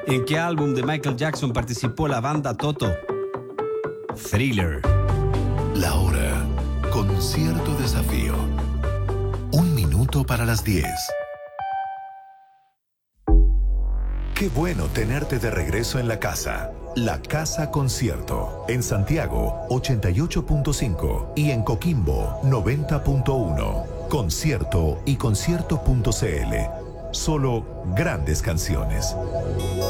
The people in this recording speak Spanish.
¿En qué álbum de Michael Jackson participó la banda Toto? Thriller. La hora con cierto desafío. 1 minuto para las 10. Qué bueno tenerte de regreso en la casa. La Casa Concierto. En Santiago, 88.5 y en Coquimbo, 90.1. Concierto y concierto.cl. Solo grandes canciones.